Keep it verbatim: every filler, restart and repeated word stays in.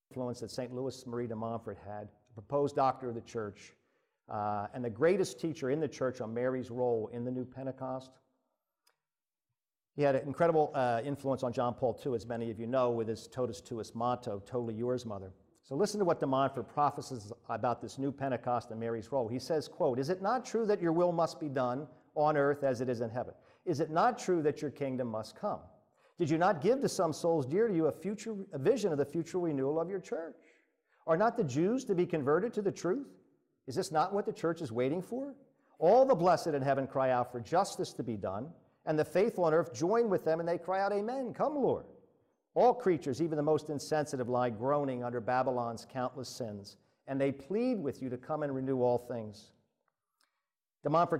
influence that Saint Louis Marie de Montfort had, a proposed doctor of the church, uh, and the greatest teacher in the church on Mary's role in the new Pentecost. He had an incredible uh, influence on John Paul the Second, as many of you know, with his Totus Tuus motto, Totally Yours, Mother. So listen to what de Montfort prophesies about this new Pentecost and Mary's role. He says, quote, "Is it not true that your will must be done on earth as it is in heaven? Is it not true that your kingdom must come? Did you not give to some souls dear to you a future, a vision of the future renewal of your church? Are not the Jews to be converted to the truth? Is this not what the church is waiting for? All the blessed in heaven cry out for justice to be done, and the faithful on earth join with them, and they cry out, Amen, come, Lord. All creatures, even the most insensitive, lie groaning under Babylon's countless sins, and they plead with you to come and renew all things." De Montfort